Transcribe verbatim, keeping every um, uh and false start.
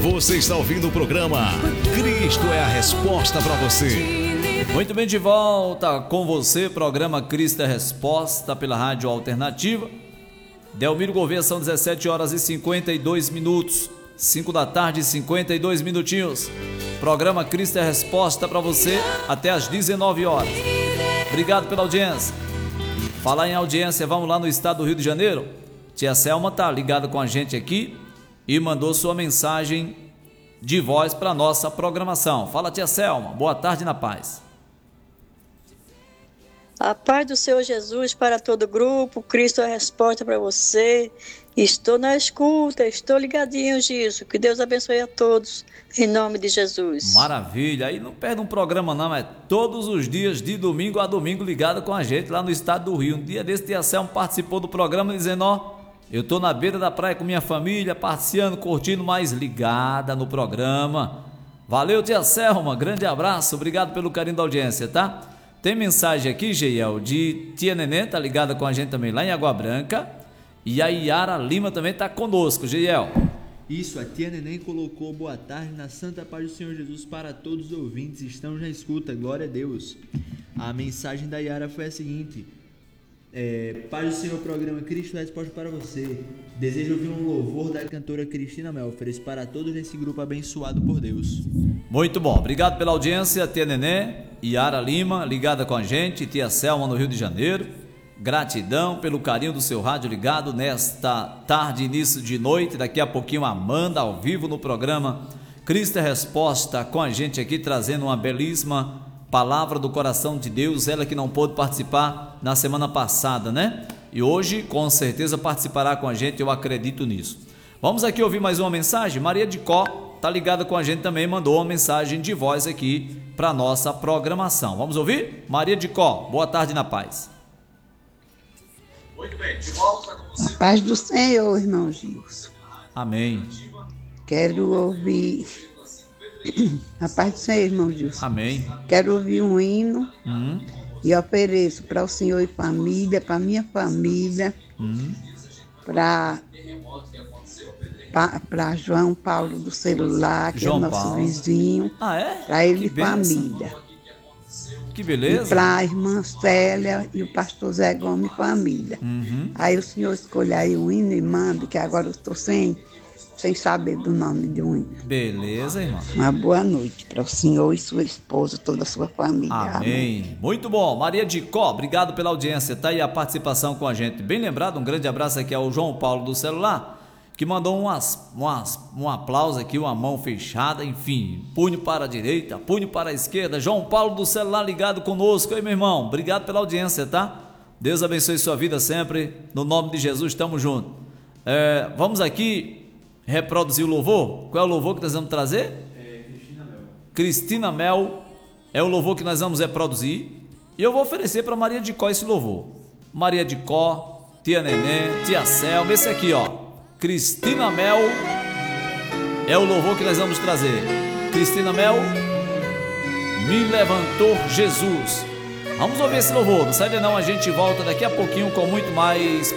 Você está ouvindo o programa Cristo é a Resposta para você. Muito bem, de volta com você, programa Cristo é a Resposta pela Rádio Alternativa. Delmiro Gouveia, são dezessete horas e cinquenta e dois minutos, cinco da tarde e cinquenta e dois minutinhos. Programa Cristo é a Resposta para você até às dezenove horas. Obrigado pela audiência. Falar em audiência, vamos lá no estado do Rio de Janeiro. Tia Selma tá ligada com a gente aqui e mandou sua mensagem de voz para nossa programação. Fala, tia Selma, boa tarde na paz. A paz do Senhor Jesus para todo o grupo, Cristo é a resposta para você. Estou na escuta, estou ligadinho disso. Que Deus abençoe a todos, em nome de Jesus. Maravilha, aí não perde um programa não, é todos os dias, de domingo a domingo, ligado com a gente lá no estado do Rio. Um dia desse, tia Selma participou do programa dizendo, ó, eu tô na beira da praia com minha família, passeando, curtindo, mais ligada no programa. Valeu, tia Selma, grande abraço, obrigado pelo carinho da audiência, tá? Tem mensagem aqui, Geiel, de tia Neném, tá ligada com a gente também lá em Água Branca. E a Yara Lima também tá conosco, Geiel. Isso, a tia Neném colocou boa tarde na santa paz do Senhor Jesus para todos os ouvintes. Estamos na escuta, glória a Deus. A mensagem da Yara foi a seguinte: é, paz do Senhor, programa Cristo é a Resposta para você. Desejo ouvir um louvor da cantora Cristina Mel. Ofereço para todos nesse grupo abençoado por Deus. Muito bom, obrigado pela audiência, tia Neném, Yara Lima, ligada com a gente, tia Selma no Rio de Janeiro. Gratidão pelo carinho do seu rádio ligado nesta tarde, início de noite. Daqui a pouquinho, Amanda ao vivo no programa Cristo é Resposta com a gente aqui, trazendo uma belíssima palavra do coração de Deus. Ela que não pôde participar na semana passada, né? E hoje, com certeza, participará com a gente, eu acredito nisso. Vamos aqui ouvir mais uma mensagem. Maria de Có tá ligada com a gente também, mandou uma mensagem de voz aqui para nossa programação. Vamos ouvir? Maria de Có, boa tarde na paz. Muito bem, de volta com você. A paz do Senhor, irmão Gilson. Amém. Quero ouvir. A paz do Senhor, irmão Gilson. Amém. Quero ouvir um hino Hum. e ofereço para o Senhor e família, para minha família, Hum. para para João Paulo do celular, que João é nosso Paulo. vizinho, Ah, é? para ele e Que bênção. família. Que E beleza. para a irmã Célia e o pastor Zé Gomes e família. Uhum. Aí o senhor escolhe aí o hino e manda, que agora eu estou sem, sem saber do nome de um hino. Beleza, irmão. Uma boa noite para o senhor e sua esposa, toda a sua família. Amém. Muito bom. Maria de Có, obrigado pela audiência. Tá aí a participação com a gente. Bem lembrado, um grande abraço aqui ao João Paulo do celular, que mandou umas, umas, um aplauso aqui, uma mão fechada, enfim, punho para a direita, punho para a esquerda. João Paulo do celular ligado conosco. Aí, meu irmão, obrigado pela audiência, tá? Deus abençoe sua vida sempre, no nome de Jesus, estamos juntos. É, vamos aqui reproduzir o louvor. Qual é o louvor que nós vamos trazer? É, Cristina Mel. Cristina Mel é o louvor que nós vamos reproduzir. E eu vou oferecer para Maria de Có esse louvor. Maria de Có, tia Neném, tia Selma, esse aqui, ó. Cristina Mel é o louvor que nós vamos trazer. Cristina Mel, Me Levantou Jesus. Vamos ouvir esse louvor. Não sai daí não, a gente volta daqui a pouquinho com muito mais